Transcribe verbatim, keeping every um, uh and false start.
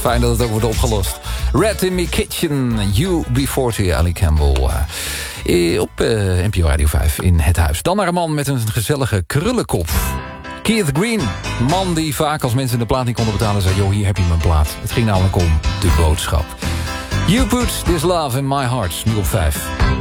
Fijn dat het ook wordt opgelost. Red in Me Kitchen, U B veertig, Ali Campbell. Uh, op uh, N P O Radio vijf in het huis. Dan naar een man met een gezellige krullenkop. Keith Green, man die vaak als mensen de plaat niet konden betalen... zei, joh, hier heb je mijn plaat. Het ging namelijk om de boodschap. You Put This Love in My Heart, nu op vijf.